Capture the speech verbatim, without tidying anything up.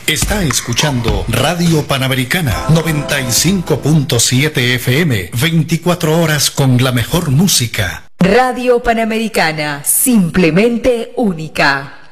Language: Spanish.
Está escuchando Radio Panamericana noventa y cinco punto siete F M, veinticuatro horas con la mejor música. Radio Panamericana, simplemente única.